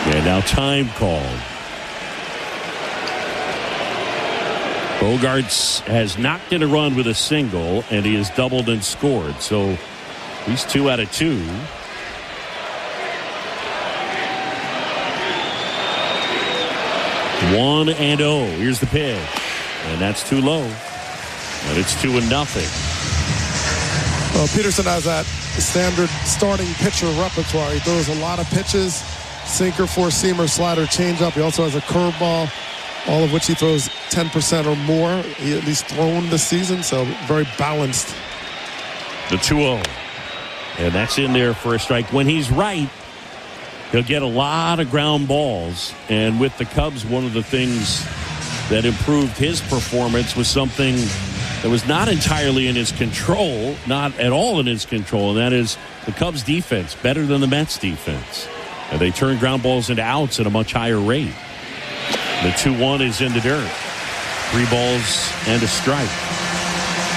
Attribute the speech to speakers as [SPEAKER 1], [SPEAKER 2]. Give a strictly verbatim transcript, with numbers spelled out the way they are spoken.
[SPEAKER 1] And now time called. Bogaerts has knocked in a run with a single, and he has doubled and scored. So he's two out of two. One and oh. Here's the pitch. And that's too low. And it's two and nothing.
[SPEAKER 2] Well, Peterson has that standard starting pitcher repertoire. He throws a lot of pitches, sinker, four-seamer, slider, changeup. He also has a curveball, all of which he throws ten percent or more. He at least thrown this season, so very balanced.
[SPEAKER 1] The two oh. And that's in there for a strike. When he's right, he'll get a lot of ground balls. And with the Cubs, one of the things that improved his performance was something that was not entirely in his control, not at all in his control, and that is the Cubs defense, better than the Mets defense. And they turn ground balls into outs at a much higher rate. The two one is in the dirt. Three balls and a strike.